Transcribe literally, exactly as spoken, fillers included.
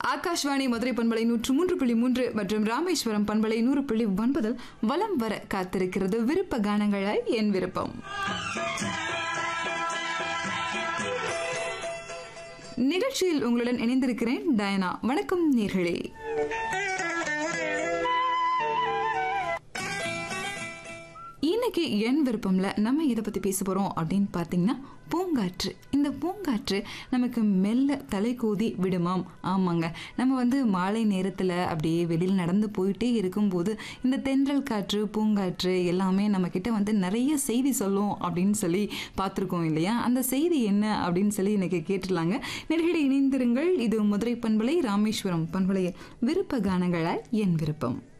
ஆகாஷ்வாணி மதுரை பண்பலை நூற்று மூன்று புள்ளி மூன்று மற்றும் ராமேஸ்வரம் பண்பலை நூறு புள்ளி ஒன்பதில் வலம் வர காத்திருக்கிறது விருப்ப கானங்களாய் என் விருப்பம். நிகழ்ச்சியில் உங்களுடன் இணைந்திருக்கிறேன் டயனா. வணக்கம் நேர்களே. இன்னைக்கு என் விருப்பம்ல நம்ம இதை பத்தி பேச போறோம் அப்படின்னு பாத்தீங்கன்னா பூங்காற்று. இந்த பூங்காற்று நமக்கு மெல்ல தலை கோதி விடுமாம். ஆமாங்க, நம்ம வந்து மாலை நேரத்துல அப்படியே வெளியில் நடந்து போயிட்டே இருக்கும்போது இந்த தென்றல் காற்று பூங்காற்று எல்லாமே நம்ம கிட்ட வந்து நிறைய செய்தி சொல்லும் அப்படின்னு சொல்லி பார்த்துருக்கோம் இல்லையா? அந்த செய்தி என்ன அப்படின்னு சொல்லி இன்னைக்கு கேட்டுடலாங்க. நேர்களை இணைந்திருங்கள். இது மதுரை பண்பலை ராமேஸ்வரம் பண்பலைய விருப்ப கானங்களாய் என் விருப்பம்.